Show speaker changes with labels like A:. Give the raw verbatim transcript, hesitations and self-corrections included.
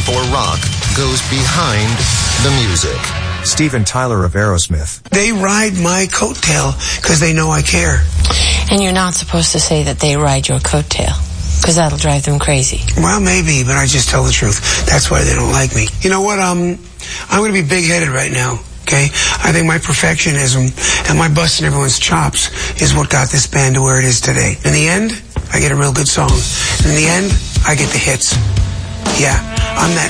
A: before rock goes behind the music.
B: Steven Tyler of Aerosmith.
C: They ride my coattail because they know I care.
D: And you're not supposed to say that they ride your coattail, because that'll drive them crazy.
C: Well, maybe, but I just tell the truth. That's why they don't like me. You know what? Um, I'm going to be big-headed right now, okay? I think my perfectionism and my busting everyone's chops is what got this band to where it is today. In the end, I get a real good song. In the end, I get the hits. Yeah, I'm that